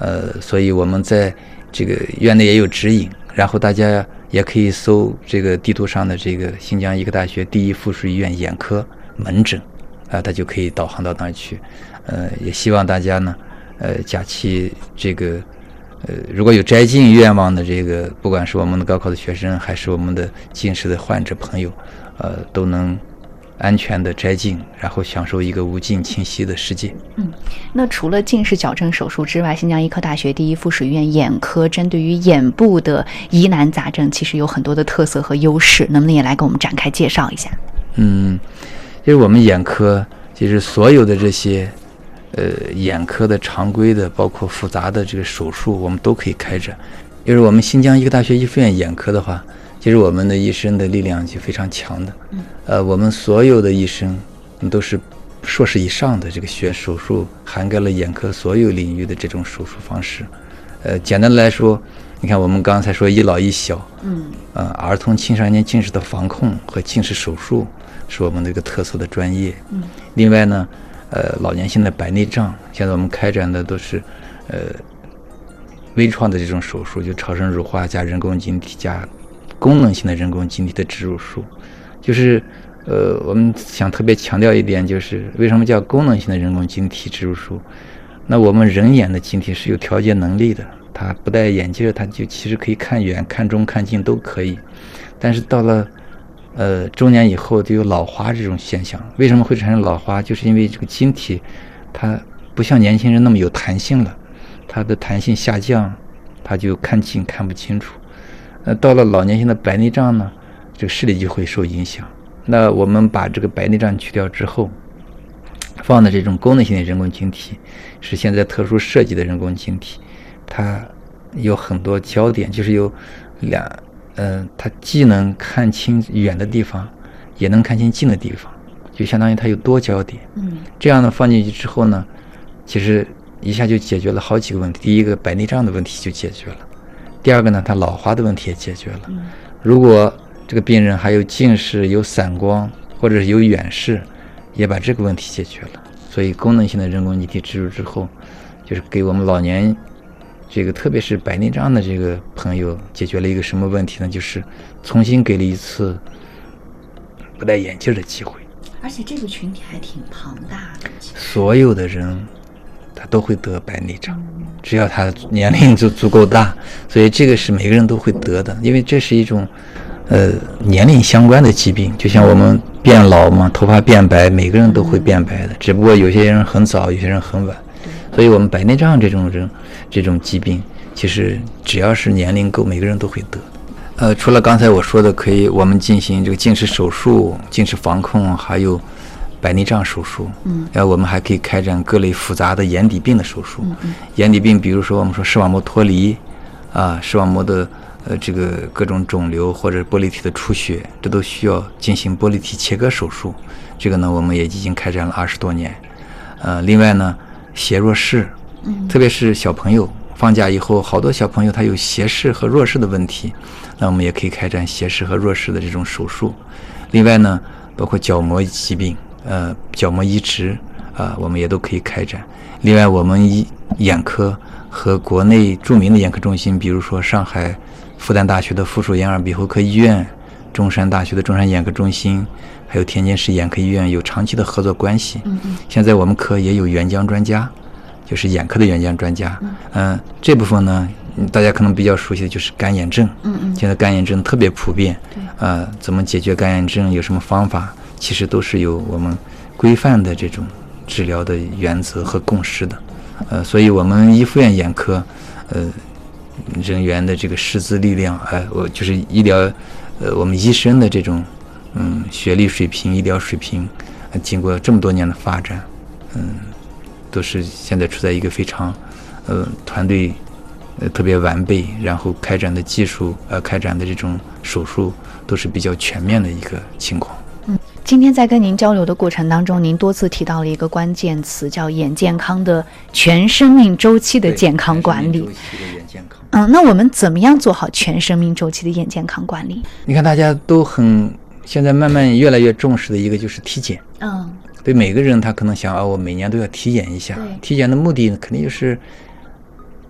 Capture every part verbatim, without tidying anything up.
呃，所以我们在这个院内也有指引，然后大家也可以搜这个地图上的这个新疆医科大学第一附属医院眼科门诊，啊、呃，他就可以导航到那儿去。呃，也希望大家呢，呃，假期这个，呃，如果有摘镜愿望的这个，不管是我们的高考的学生，还是我们的近视的患者朋友，呃，都能安全的摘镜，然后享受一个无尽清晰的世界。 嗯，那除了近视矫正手术之外，新疆医科大学第一附属医院眼科针对于眼部的疑难杂症，其实有很多的特色和优势，能不能也来给我们展开介绍一下？ 嗯，就是我们眼科，其实所有的这些，呃，眼科的常规的，包括复杂的这个手术，我们都可以开展。就是我们新疆医科大学医附院眼科的话，其实我们的医生的力量就非常强的。呃，我们所有的医生都是硕士以上的这个学手术，涵盖了眼科所有领域的这种手术方式。呃，简单的来说，你看我们刚才说一老一小，嗯，呃，儿童青少年近视的防控和近视手术是我们的一个特色的专业。嗯，另外呢，呃，老年性的白内障，现在我们开展的都是呃微创的这种手术，就超声乳化加人工晶体加功能性的人工晶体的植入术。就是呃，我们想特别强调一点，就是为什么叫功能性的人工晶体植入术？那我们人眼的晶体是有调节能力的，它不戴眼镜，它就其实可以看远、看中、看近都可以。但是到了呃中年以后，就有老花这种现象。为什么会产生老花？就是因为这个晶体它不像年轻人那么有弹性了，它的弹性下降，它就看近看不清楚。呃，到了老年性的白内障呢，这个视力就会受影响。那我们把这个白内障去掉之后，放的这种功能性的人工晶体，是现在特殊设计的人工晶体，它有很多焦点，就是有两，呃，它既能看清远的地方，也能看清近的地方，就相当于它有多焦点。嗯，这样呢放进去之后呢，其实一下就解决了好几个问题。第一个，白内障的问题就解决了；第二个呢，它老花的问题也解决了。嗯，如果这个病人还有近视、有散光或者是有远视，也把这个问题解决了。所以功能性的人工晶体植入之后，就是给我们老年这个特别是白内障的这个朋友解决了一个什么问题呢？就是重新给了一次不戴眼镜的机会。 而且这个群体还挺庞大的， 所有的人他都会得白内障，只要他年龄就足够大，所以这个是每个人都会得的，因为这是一种呃年龄相关的疾病，就像我们变老嘛，头发变白，每个人都会变白的，只不过有些人很早，有些人很晚。所以我们白内障这种人这种疾病，其实只要是年龄够，每个人都会得。呃，除了刚才我说的，可以我们进行这个近视手术、近视防控，还有白内障手术。嗯，呃，我们还可以开展各类复杂的眼底病的手术。嗯嗯，眼底病，比如说我们说视网膜脱离，啊，视网膜的呃这个各种肿瘤或者玻璃体的出血，这都需要进行玻璃体切割手术。这个呢，我们也已经开展了二十多年。呃，另外呢，斜弱视，嗯，特别是小朋友放假以后，好多小朋友他有斜视和弱视的问题，那我们也可以开展斜视和弱视的这种手术。另外呢，包括角膜疾病，呃，角膜移植啊、呃，我们也都可以开展。另外，我们医眼科和国内著名的眼科中心，比如说上海复旦大学的附属眼耳鼻喉科医院、中山大学的中山眼科中心，还有天津市眼科医院有长期的合作关系。嗯嗯，现在我们科也有援疆专家，就是眼科的援疆专家。嗯、呃，这部分呢，大家可能比较熟悉的就是干眼症。嗯嗯，现在干眼症特别普遍。对。呃，怎么解决干眼症？有什么方法？其实都是有我们规范的这种治疗的原则和共识的。呃，所以我们医附院眼科，呃，人员的这个师资力量，哎、呃，我就是医疗，呃，我们医生的这种。嗯，学历水平、医疗水平，呃、经过这么多年的发展，嗯，都是现在处在一个非常，呃，团队，呃，特别完备，然后开展的技术，呃，开展的这种手术都是比较全面的一个情况。 嗯，今天在跟您交流的过程当中，您多次提到了一个关键词，叫眼健康的全生命周期的健康管理。嗯，那我们怎么样做好全生命周期的眼健康管理？ 你看，大家都很。现在慢慢越来越重视的一个就是体检。嗯，对每个人他可能想啊，我每年都要体检一下。体检的目的肯定就是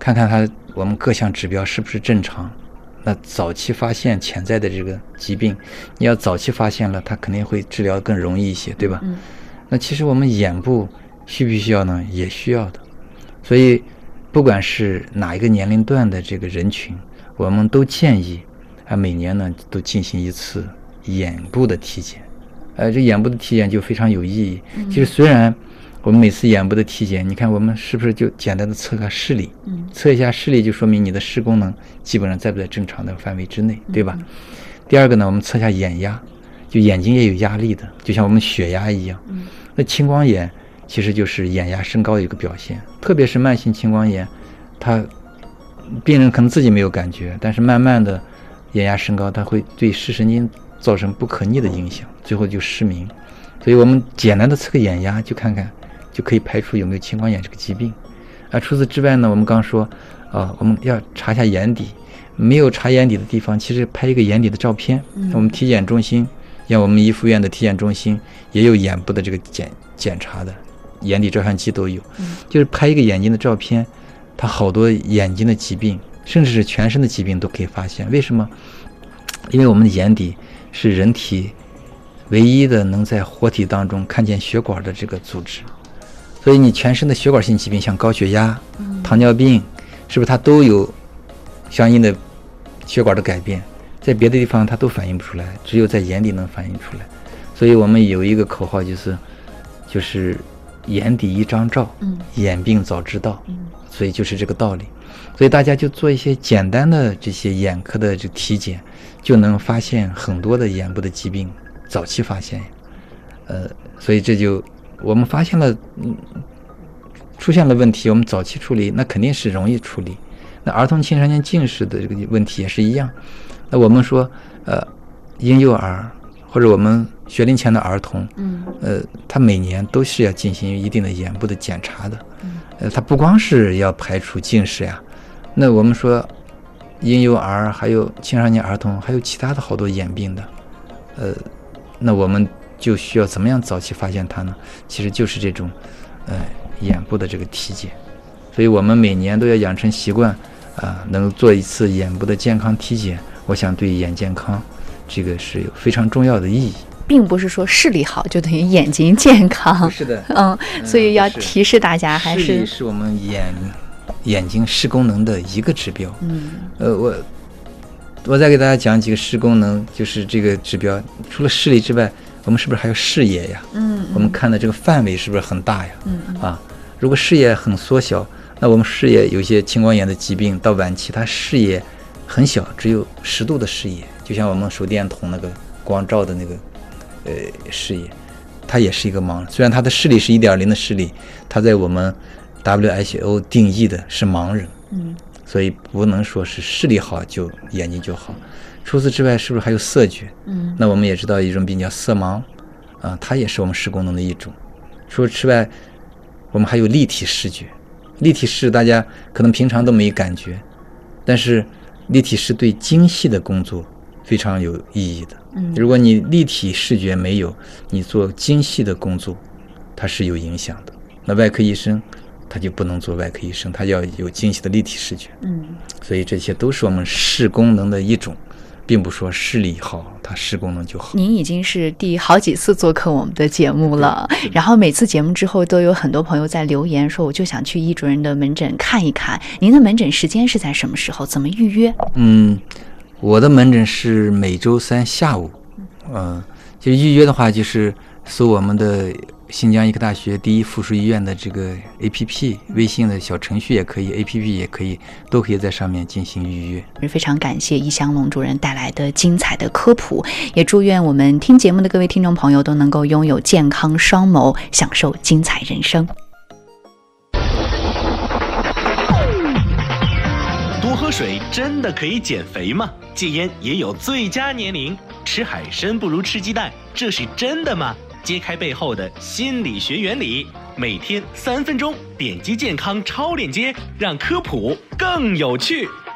看看它我们各项指标是不是正常。那早期发现潜在的这个疾病，你要早期发现了，它肯定会治疗更容易一些，对吧？ 嗯。 那其实我们眼部需不需要呢？也需要的。所以不管是哪一个年龄段的这个人群，我们都建议啊每年呢都进行一次眼部的体检。呃，这眼部的体检就非常有意义。 嗯、 其实虽然我们每次眼部的体检，你看我们是不是就简单的测个视力？嗯，测一下视力就说明你的视功能基本上在不在正常的范围之内，对吧？嗯、第二个呢，我们测一下眼压，就眼睛也有压力的，就像我们血压一样。嗯，那青光眼其实就是眼压升高的一个表现，特别是慢性青光眼，它病人可能自己没有感觉，但是慢慢的眼压升高，它会对视神经造成不可逆的影响，最后就失明。所以我们简单的测个眼压，就看看就可以排除有没有青光眼这个疾病。啊，除此之外呢，我们刚说啊，我们要查一下眼底，没有查眼底的地方，其实拍一个眼底的照片。嗯、我们体检中心，像我们怡福院的体检中心也有眼部的这个检检查的，眼底照相机都有。嗯、就是拍一个眼睛的照片，它好多眼睛的疾病，甚至是全身的疾病都可以发现。为什么？因为我们的眼底是人体唯一的能在活体当中看见血管的这个组织，所以你全身的血管性疾病，像高血压、糖尿病，是不是它都有相应的血管的改变？在别的地方它都反映不出来，只有在眼底能反映出来。所以我们有一个口号，就是就是眼底一张照，眼病早知道。所以就是这个道理。所以大家就做一些简单的这些眼科的这体检，就能发现很多的眼部的疾病，早期发现。呃，所以这就我们发现了，嗯，出现了问题，我们早期处理，那肯定是容易处理。那儿童青少年近视的这个问题也是一样。那我们说，呃，婴幼儿或者我们学龄前的儿童，嗯，呃，他每年都是要进行一定的眼部的检查的。呃，他不光是要排除近视呀，那我们说婴幼儿还有青少年儿童还有其他的好多眼病的，呃，那我们就需要怎么样早期发现它呢？其实就是这种呃眼部的这个体检。所以我们每年都要养成习惯啊、呃，能做一次眼部的健康体检，我想对眼健康这个是有非常重要的意义。 并不是说视力好就等于眼睛健康， 是的， 嗯，所以要提示大家，还是视力是我们眼眼睛视功能的一个指标。嗯，呃，我我再给大家讲几个视功能，就是这个指标，除了视力之外，我们是不是还有视野呀？嗯，我们看的这个范围是不是很大呀？嗯嗯啊，如果视野很缩小，那我们视野有些青光眼的疾病到晚期，它视野很小，只有十度的视野，就像我们手电筒那个光照的那个。呃，视野，它也是一个盲人。虽然它的视力是一点零的视力，它在我们 W H O 定义的是盲人，嗯，所以不能说是视力好就眼睛就好。除此之外，是不是还有色觉？嗯，那我们也知道一种病叫色盲，啊，它也是我们视功能的一种。除此之外，我们还有立体视觉。立体视大家可能平常都没感觉，但是立体视对精细的工作非常有意义的。如果你立体视觉没有，你做精细的工作它是有影响的。那外科医生他就不能做外科医生，他要有精细的立体视觉。嗯，所以这些都是我们视功能的一种，并不说视力好它视功能就好。 您已经是第好几次做客我们的节目了，然后每次节目之后都有很多朋友在留言说我就想去医主任的门诊看一看。您的门诊时间是在什么时候？怎么预约？ 嗯，我的门诊是每周三下午，嗯、呃，就预约的话，就是搜我们的新疆医科大学第一附属医院的这个 A P P， 微信的小程序也可以 ，A P P 也可以，都可以在上面进行预约。 非常感谢易湘龙主任带来的精彩的科普，也祝愿我们听节目的各位听众朋友都能够拥有健康双眸，享受精彩人生。 多喝水真的可以减肥吗？戒烟也有最佳年龄，吃海参不如吃鸡蛋，这是真的吗？揭开背后的心理学原理，每天三分钟，点击健康超链接，让科普更有趣。